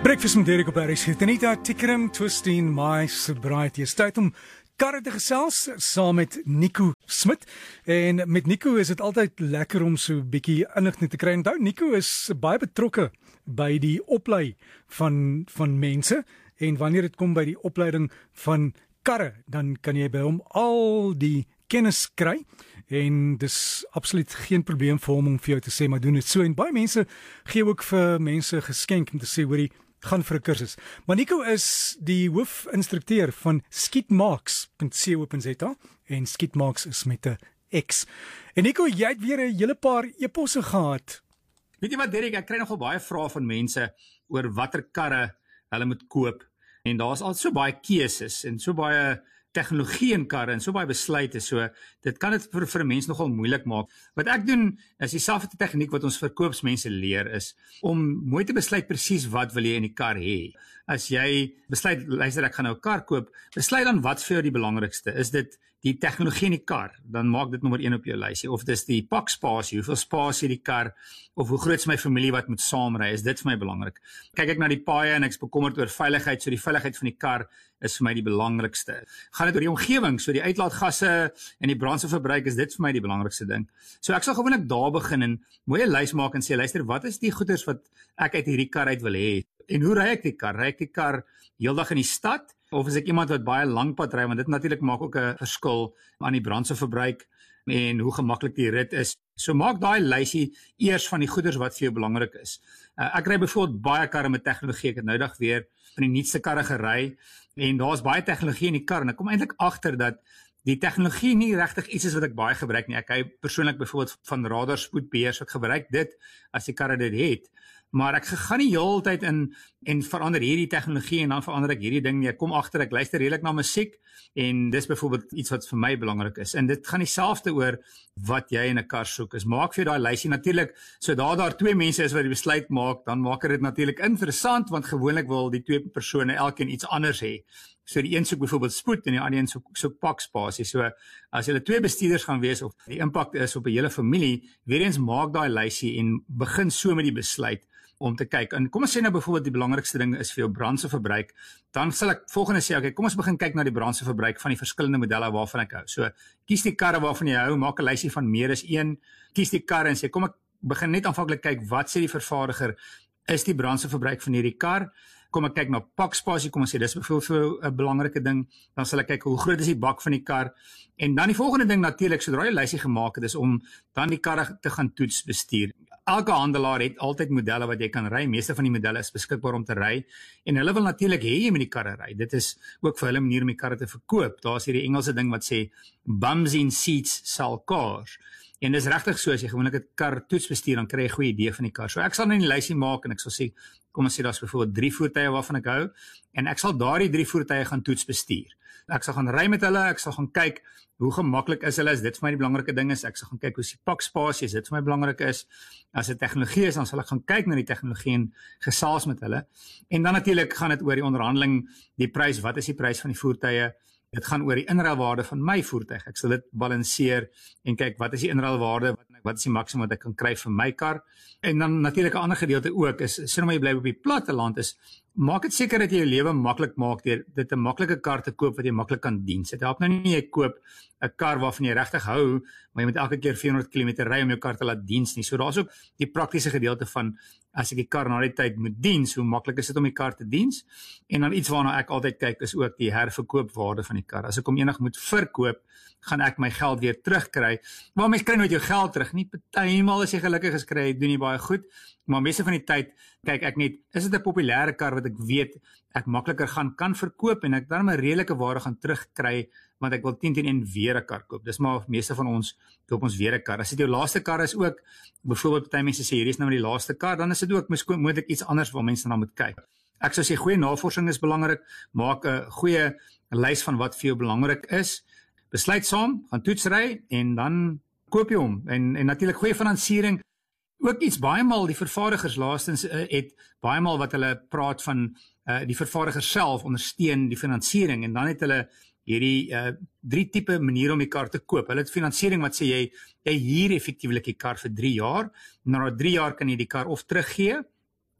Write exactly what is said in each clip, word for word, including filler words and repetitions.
Breakfast met Derek op R S G. Tanita Tikkerim, Twisting My Sobriety. Is tyd om karre te gesels saam met Nico Smit. En met Nico is dit altyd lekker om so 'n bietjie inligting te kry. Onthou, Nico is baie betrokke by die oplei van van mense, en wanneer dit kom by die opleiding van karre, dan kan jy by hom al die kennis kry. En dis absoluut geen probleem vir hom om vir jou te sê, maar doen dit so. En baie mense gee ook vir mense geskenk om te sê, hoorie, gaan vir 'n kursus. Maar Nico is die hoofinstrukteur van skietmarks punt co punt za, en Skietmarks is met 'n X. En Nico, jy het weer 'n hele paar e-posse gehad. Weet jy wat, Derek, ek kry nogal baie vrae van mense oor watter karre hulle moet koop. En daar's al so baie keuses en so baie tegnologie in karre en so baie besluite, so dit kan dit vir, vir 'n mens nogal moeilik maak. Wat ek doen is dieselfde tegniek wat ons verkoopsmense leer, is om mooi te besluit presies wat wil jy in die kar hê. As jy besluit, luister, ek gaan nou 'n kar koop, besluit dan wat vir jou die belangrikste. Is dit die tegnologie in die kar, dan maak dit nommer een op jou lysie. Of dis die pakspasie, hoeveel spasie die kar, of hoe groot is my familie wat moet saamry, is dit vir my belangrik. Kyk ek na die paaie en ek is bekommerd oor veiligheid, so die veiligheid van die kar is vir my die belangrikste. Gaan dit oor die omgewing, so die uitlaatgasse en die brandstofverbruik, is dit vir my die belangrikste ding. So ek sal gewoonlik daar begin en mooi 'n lys maak en sê, luister, wat is die goeders wat ek uit hierdie kar uit wil hê? En hoe ry ek die kar? Ry ek die kar heeldag in die stad? Of is ek iemand wat baie lank pad ry, want dit natuurlik maak ook 'n verskil aan die brandstofverbruik en hoe gemaklik die rit is. So maak daai lysie eers van die goeders wat vir jou belangrik is. Uh, ek ry byvoorbeeld baie karre met tegnologie. Ek het nou dag weer van die nuutste karre gery en daar's baie tegnologie in die kar en ek kom eintlik agter dat die tegnologie nie regtig iets is wat ek baie gebruik nie. Ek hy persoonlik byvoorbeeld van radarspoedbeheer, ek gebruik dit as die karre dit het. Maar ek gaan nie heeltyd in en verander hierdie tegnologie en dan verander ek hierdie ding nie. Ek kom agter, ek luister redelik na musiek en dis byvoorbeeld iets wat vir my belangrik is. En dit gaan dieselfde oor wat jy in 'n kar soek. Is maak vir daai lysie natuurlik, so daar daar twee mense is wat die besluit maak, dan maak dit natuurlik interessant, want gewoonlik wil die twee persone elkeen iets anders hê. So die een soek byvoorbeeld spoed en die ander een soek, soek pakspasie. So as julle twee bestuurders gaan wees of die impak is op 'n hele familie, weer eens maak daai lysie en begin so met die besluit om te kyk. En kom ons sê nou byvoorbeeld die belangrikste ding is vir jou brandstofverbruik, dan sal ek volgende sê, okay, kom ons begin kyk na die brandstofverbruik van die verskillende modelle waarvan ek hou. So kies die karre waarvan jy hou, maak 'n lysie van meer as een, kies die karre en sê, kom ek begin net aanvanklik kyk, wat sê die vervaardiger, is die brandstofverbruik van hierdie kar? Kom ek kyk na pakspasie, kom ons sê, dis byvoorbeeld 'n belangrike ding, dan sal ek kyk hoe groot is die bak van die kar, en dan die volgende ding natuurlik, sodra jy lysie gemaak het, is om dan die karre te gaan toets bestuur. Elke handelaar het altyd modelle wat jy kan ry, meeste van die modelle is beskikbaar om te ry, en hulle wil natuurlik hê jy met die karre ry, dit is ook vir hulle manier om die karre te verkoop. Daar is hierdie Engelse ding wat sê, bums in seats sell cars, en dis regtig so, as jy gewoonlik 'n kar toets bestuur, dan kry jy 'n goeie idee van die kar. So ek sal nou die lysie maak, en ek sal sê, kom ons sê, daar's byvoorbeeld drie voertuie waarvan ek hou, en ek sal daardie drie voertuie gaan toets bestuur. Ek sal gaan ry met hulle, ek sal gaan kyk, hoe gemaklik is hulle, as dit vir my die belangrike ding is, ek sal gaan kyk hoe is die pakspasie, as dit vir my belangrik is, as dit tegnologie is, dan sal ek gaan kyk na die tegnologie en gesels met hulle, en dan natuurlik gaan dit oor die onderhandeling, die prys, wat is die prys van die voertuie, dit gaan oor die inruilwaarde van my voertuig, ek sal dit balanseer, en kyk, wat is die inruilwaarde, wat is die maksimum wat ek kan kry vir my kar, en dan natuurlik 'n ander gedeelte ook, is, sê nou maar jy bly op die platteland, is, maak dit seker dat jy jou lewe maklik maak, deur dit 'n maklike kar te koop, wat jy maklik kan dien. Dit help nou nie, jy koop 'n kar waarvan jy regtig hou, maar jy moet elke keer vierhonderd kilometer ry om jou kar te laat diens nie. So daar's ook die praktiese gedeelte van, as ek die kar na die tyd moet diens, hoe maklik is dit om die kar te diens, en dan iets waarna ek altyd kyk, is ook die herverkoopwaarde van die kar. As ek hom eendag moet verkoop, gaan ek my geld weer terugkry, maar mens kry nooit jou geld terug nie, partymal as jy gelukkig is kry, doen jy baie goed, maar meeste van die tyd, kyk ek net, is dit 'n populêre kar wat ek weet, ek makliker gaan kan verkoop, en ek dan 'n redelike waarde gaan terugkry, want ek wil tien teen een weer 'n kar koop. Dis maar meeste van ons koop ons weer 'n kar. As dit jou laaste kar is ook, byvoorbeeld party mense sê hierdie is nou die laaste kar, dan is dit ook moontlik iets anders waar mense na moet kyk. Ek sou sê goeie navorsing is belangrik, maak 'n goeie lys van wat vir jou belangrik is, besluit saam, gaan toetsry, en dan koop jy hom, en, en natuurlik goeie finansiering. Ook iets baie maal, die vervaardigers laastens uh, het baie maal wat hulle praat van uh, die vervaardiger self ondersteun die finansiering, en dan het hulle hierdie uh, drie tipe maniere om die kar te koop. Hulle het finansiering wat sê jy, jy huur effektiewelik die kar vir drie jaar, na drie jaar kan jy die kar of teruggee,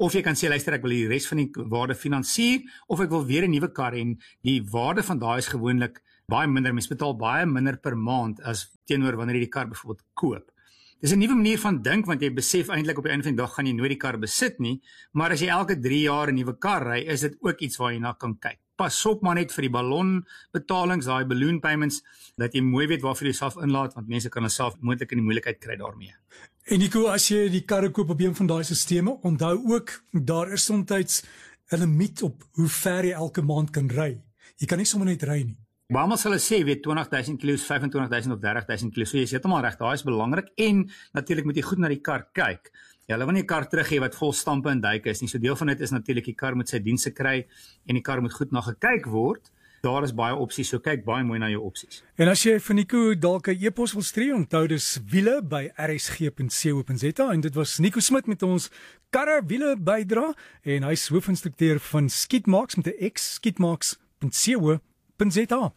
Of jy kan sê luister ek wil die res van die waarde finansier of ek wil weer 'n nuwe kar en die waarde van daai is gewoonlik baie minder. Mens betaal baie minder per maand as teenoor wanneer jy die kar byvoorbeeld koop. Dis 'n nuwe manier van dink want jy besef eintlik op die einde van die dag gaan jy nooit die kar besit nie, maar as jy elke drie jaar 'n nuwe kar ry, is dit ook iets waar jy na kan kyk. Pas op maar net vir die ballonbetalings, daai balloon payments, dat jy mooi weet waarvoor jy jouself inlaat want mense kan hulself moontlik in die moeilikheid kry daarmee. En Nico, as jy die karre koop op een van daai stelsels, onthou ook daar is soms 'n limiet op hoe ver jy elke maand kan ry. Jy kan nie sommer net ry nie. Maar almal sal sê, weet twintig duisend kilos, vyf en twintig duisend of dertig duisend kilos. So jy is heeltemal reg, daai is belangrik en natuurlik moet jy goed na die kar kyk. Ja, hulle wil nie 'n kar teruggee wat vol stampe en duike is nie. So deel van dit is natuurlik die kar moet sy dienste kry en die kar moet goed na gekyk word. Daar is baie opsies, so kyk baie mooi na jou opsies. En as jy vir Nico dalk 'n e-pos wil stuur, onthou dis wiele by r s g punt co punt z a en dit was Nico Smit met ons karre wiele bydra en hy's hoofinstrukteur van Skietmaaks met 'n X, skietmaaks punt co punt z a.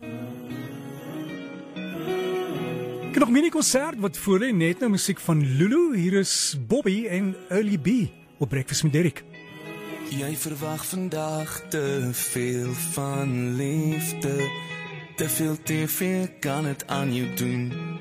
Ek het nog mini konsert wat voor lê, net nou musiek van Lulu. Hier is Bobby en Early B op Breakfast met Derek. Jy verwag vandag te veel van liefde, te veel T V kan het aan jou doen.